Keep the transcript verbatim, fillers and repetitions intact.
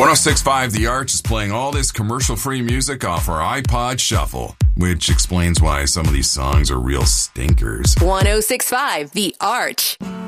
oh six point five The Arch is playing all this commercial-free music off our iPod Shuffle, which explains why some of these songs are real stinkers. one oh six point five The Arch.